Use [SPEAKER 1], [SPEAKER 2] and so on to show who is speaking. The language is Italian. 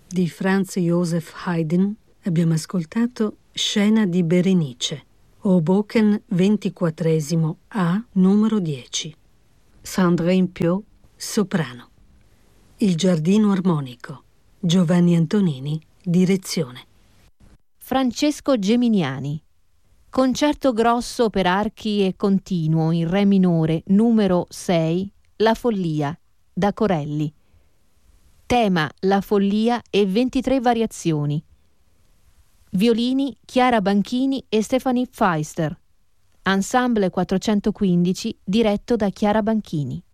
[SPEAKER 1] Di Franz Joseph Haydn abbiamo ascoltato Scena di Berenice, Hoboken 24esimo A, numero 10. Sandrine Piau, soprano. Il giardino armonico, Giovanni Antonini, direzione.
[SPEAKER 2] Francesco Geminiani. Concerto grosso per archi e continuo in re minore, numero 6, La follia, da Corelli. Tema La follia e 23 variazioni. Violini Chiara Banchini e Stephanie Pfeister. Ensemble 415 diretto da Chiara Banchini.